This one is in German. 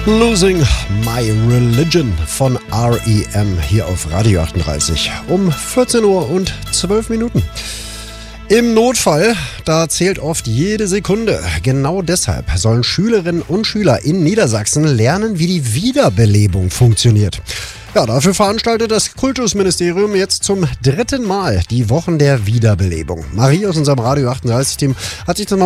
Losing My Religion von R.E.M. hier auf Radio 38 um 14 Uhr und 12 Minuten. Im Notfall, da zählt oft jede Sekunde. Genau deshalb sollen Schülerinnen und Schüler in Niedersachsen lernen, wie die Wiederbelebung funktioniert. Ja, dafür veranstaltet das Kultusministerium jetzt zum 3. Mal die Wochen der Wiederbelebung. Marie aus unserem Radio 38-Team hat sich das mal